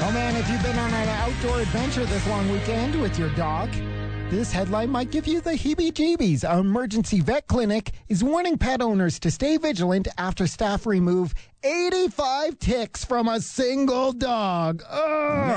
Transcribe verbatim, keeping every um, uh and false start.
Oh man, if you've been on an outdoor adventure this long weekend with your dog, this headline might give you the heebie-jeebies. An emergency vet clinic is warning pet owners to stay vigilant after staff remove eighty-five ticks from a single dog. Ugh.